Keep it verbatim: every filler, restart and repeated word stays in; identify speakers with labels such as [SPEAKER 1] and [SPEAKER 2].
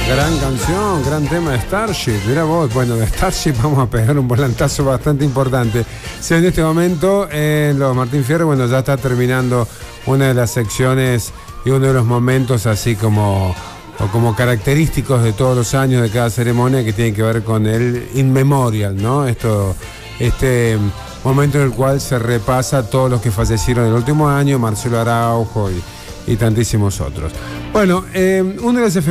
[SPEAKER 1] Gran canción, gran tema de Starship. Mira vos, bueno, de Starship vamos a pegar un volantazo bastante importante. Sí, en este momento, en los Martín Fierro, bueno, ya está terminando una de las secciones y uno de los momentos así como, o como característicos de todos los años de cada ceremonia, que tiene que ver con el In Memorial, ¿no? Esto, este momento en el cual se repasa a todos los que fallecieron en el último año, Marcelo Araujo y, y tantísimos otros. Bueno, eh, uno de los